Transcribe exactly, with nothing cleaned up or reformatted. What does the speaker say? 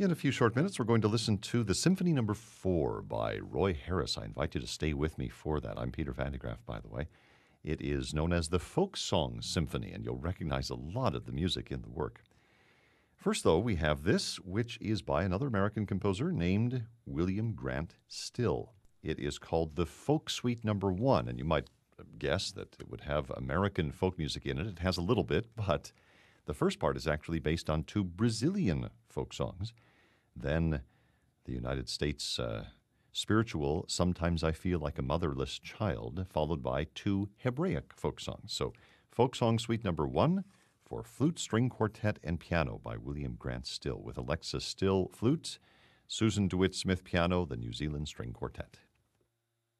In a few short minutes, we're going to listen to the Symphony Number Four by Roy Harris. I invite you to stay with me for that. I'm Peter Van de Graaff, by the way. It is known as the Folk Song Symphony, and you'll recognize a lot of the music in the work. First, though, we have this, which is by another American composer named William Grant Still. It is called the Folk Suite Number One, and you might guess that it would have American folk music in it. It has a little bit, but the first part is actually based on two Brazilian folk songs. Then the United States uh, spiritual Sometimes I Feel Like a Motherless Child, followed by two Hebraic folk songs. So Folk Song Suite Number One for flute, string quartet, and piano by William Grant Still, with Alexa Still flute, Susan DeWitt Smith piano, the New Zealand String Quartet.